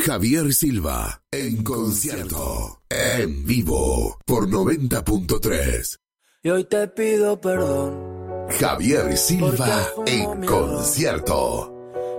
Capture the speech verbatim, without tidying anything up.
Javier Silva en concierto, en vivo, por noventa punto tres. Y hoy te pido perdón. Javier Silva en concierto.